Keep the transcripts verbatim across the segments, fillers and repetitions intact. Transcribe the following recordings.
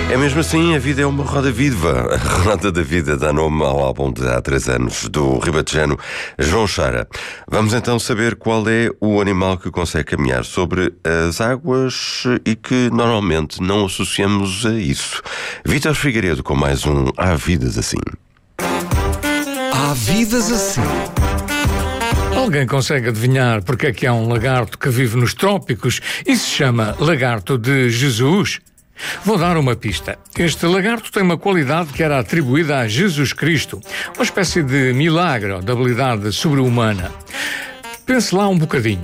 É mesmo assim, a vida é uma roda viva. A roda da vida dá nome ao álbum de há três anos do ribatejano João Chara. Vamos então saber qual é o animal que consegue caminhar sobre as águas e que normalmente não associamos a isso. Vítor Figueiredo com mais um Há Vidas Assim. Há vidas assim. Alguém consegue adivinhar porque é que há um lagarto que vive nos trópicos e se chama lagarto de Jesus? Vou dar uma pista. Este lagarto tem uma qualidade que era atribuída a Jesus Cristo, uma espécie de milagre ou de habilidade sobre-humana. Pense lá um bocadinho.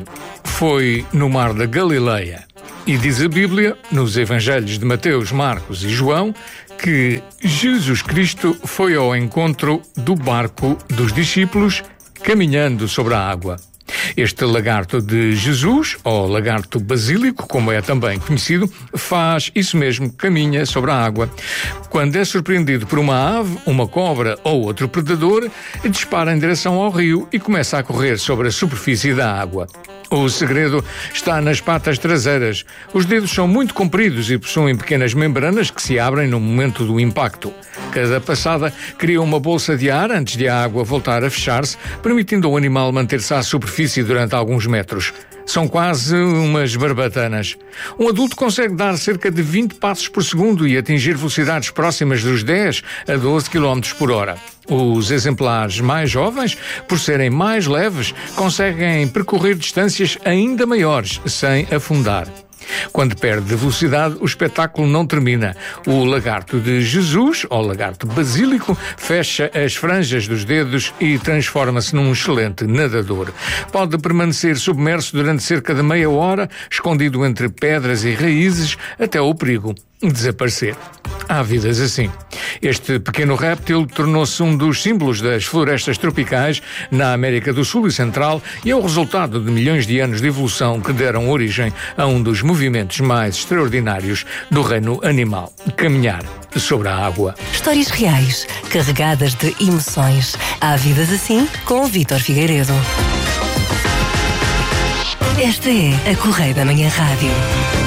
Foi no mar da Galileia. E diz a Bíblia, nos Evangelhos de Mateus, Marcos e João, que Jesus Cristo foi ao encontro do barco dos discípulos caminhando sobre a água. Este lagarto de Jesus, ou lagarto basílico, como é também conhecido, faz isso mesmo, caminha sobre a água. Quando é surpreendido por uma ave, uma cobra ou outro predador, dispara em direção ao rio e começa a correr sobre a superfície da água. O segredo está nas patas traseiras. Os dedos são muito compridos e possuem pequenas membranas que se abrem no momento do impacto. Cada passada cria uma bolsa de ar antes de a água voltar a fechar-se, permitindo ao animal manter-se à superfície durante alguns metros. São quase umas barbatanas. Um adulto consegue dar cerca de vinte passos por segundo e atingir velocidades próximas dos dez a doze quilómetros por hora. Os exemplares mais jovens, por serem mais leves, conseguem percorrer distâncias ainda maiores sem afundar. Quando perde velocidade, o espetáculo não termina. O lagarto de Jesus, ou lagarto basílico, fecha as franjas dos dedos e transforma-se num excelente nadador. Pode permanecer submerso durante cerca de meia hora, escondido entre pedras e raízes, até o perigo desaparecer. Há vidas assim. Este pequeno réptil tornou-se um dos símbolos das florestas tropicais na América do Sul e Central e é o resultado de milhões de anos de evolução que deram origem a um dos movimentos mais extraordinários do reino animal: caminhar sobre a água. Histórias reais, carregadas de emoções. Há vidas assim com o Vítor Figueiredo. Esta é a Correia da Manhã Rádio.